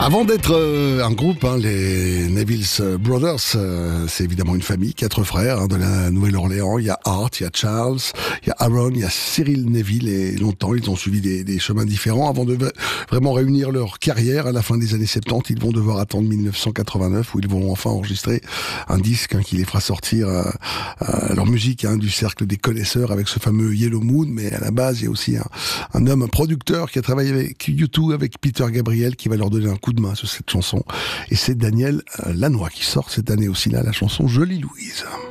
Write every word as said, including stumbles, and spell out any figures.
Avant d'être euh, un groupe, hein, les Neville Brothers, euh, c'est évidemment une famille, quatre frères hein, de la Nouvelle-Orléans. Il y a Art, il y a Charles, il y a Aaron, il y a Cyril Neville. Et longtemps, ils ont suivi des, des chemins différents avant de vraiment réunir leur carrière. À la fin des années soixante-dix, ils vont devoir attendre mille neuf cent quatre-vingt-neuf où ils vont enfin enregistrer un disque hein, qui les fera sortir euh, euh, leur musique hein, du cercle des connaisseurs avec ce fameux Yellow Moon. Mais à la base, il y a aussi un, un homme, un producteur qui a travaillé avec U deux, avec Peter Gabriel, qui va leur donner un coup de main sur cette chanson. Et c'est Daniel Lanois qui sort cette année aussi là la chanson Jolie Louise.